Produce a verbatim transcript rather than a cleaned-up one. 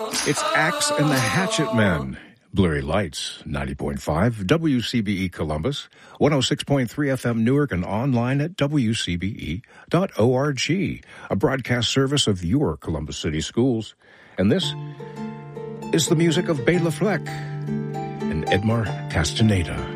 It's Axe and the Hatchet Men. Blurry Lights, ninety point five, W C B E Columbus, one oh six point three F M Newark, and online at w c b e dot org, a broadcast service of your Columbus City Schools. And this is the music of Bela Fleck and Edmar Castaneda.